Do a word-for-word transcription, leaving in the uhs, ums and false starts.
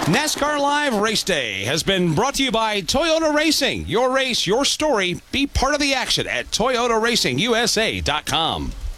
NASCAR Live Race Day has been brought to you by Toyota Racing. Your race, your story. Be part of the action at Toyota Racing U S A dot com.